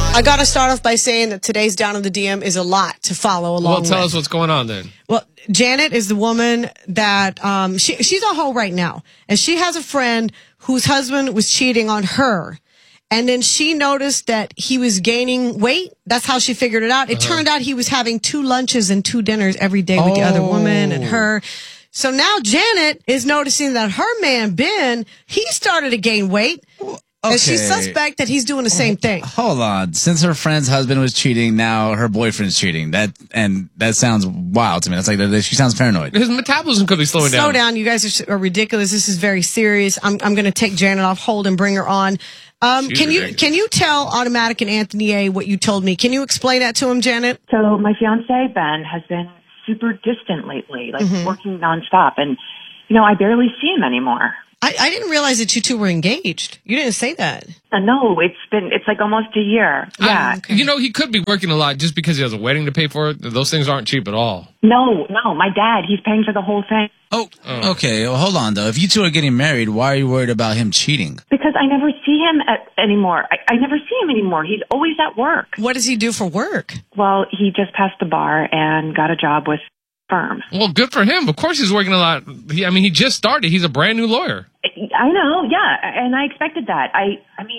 I got to start off by saying that today's Down in the DM is a lot to follow along Well, tell with. us what's going on then. Well, Janet is the woman that she's a hoe right now, and she has a friend whose husband was cheating on her. And then she noticed that he was gaining weight. That's how she figured it out. It turned out he was having 2 lunches and 2 dinners every day with the other woman and her. So now Janet is noticing that her man, Ben, he started to gain weight. Okay. And she's suspect that he's doing the same thing. Hold on. Since her friend's husband was cheating, now her boyfriend's cheating. That sounds wild to me. That's like she sounds paranoid. His metabolism could be slowing down. Slow down. You guys are ridiculous. This is very serious. I'm going to take Janet off hold and bring her on. Can you tell Automatic and Anthony A what you told me? Can you explain that to him, Janet? So my fiance, Ben, has been super distant lately, like working nonstop. And, I barely see him anymore. I didn't realize that you two were engaged. You didn't say that. No, it's like almost a year. Yeah. Okay. He could be working a lot just because he has a wedding to pay for. Those things aren't cheap at all. No, my dad, he's paying for the whole thing. Oh, okay. Well, hold on, though. If you two are getting married, why are you worried about him cheating? Because I never see him anymore. I never see him anymore. He's always at work. What does he do for work? Well, he just passed the bar and got a job with firm. Well, good for him. Of course he's working a lot. He just started. He's a brand new lawyer. I know, yeah, and I expected that. I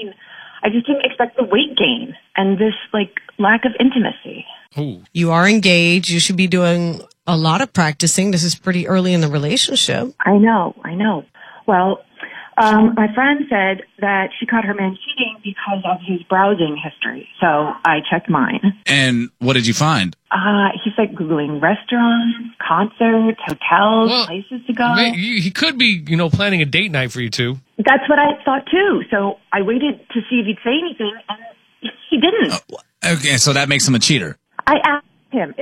just didn't expect the weight gain and this, lack of intimacy. Ooh. You are engaged. You should be doing a lot of practicing. This is pretty early in the relationship. I know. Well, my friend said that she caught her man cheating because of his browsing history. So I checked mine. And what did you find? He's Googling restaurants, concerts, hotels, places to go. He could be, planning a date night for you two. That's what I thought too. So I waited to see if he'd say anything, and he didn't. Okay, so that makes him a cheater. I asked him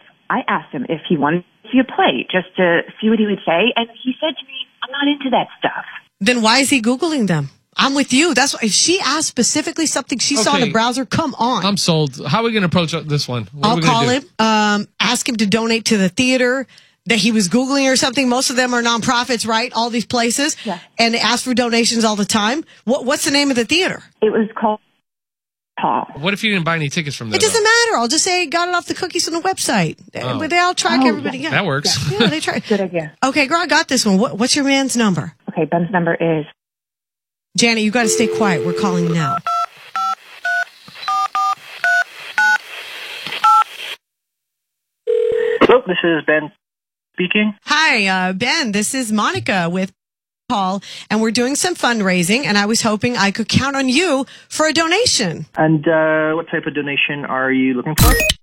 if he wanted to see a play, just to see what he would say, and he said to me, "I'm not into that stuff." Then why is he Googling them? I'm with you. That's why if she asked specifically something she saw in the browser, come on. I'm sold. How are we going to approach this one? I'll call him, ask him to donate to the theater that he was Googling or something. Most of them are nonprofits, right? All these places. Yeah. And they ask for donations all the time. What's the name of the theater? It was called Paul. What if you didn't buy any tickets from there? It doesn't matter. I'll just say got it off the cookies on the website. But they all track everybody. Yeah. That works. Yeah, they track. Good idea. Okay, girl, I got this one. What's your man's number? Okay, Ben's number is... Janet, you got to stay quiet. We're calling now. Hello, this is Ben speaking. Hi, Ben. This is Monica with Paul, and we're doing some fundraising, and I was hoping I could count on you for a donation. And what type of donation are you looking for?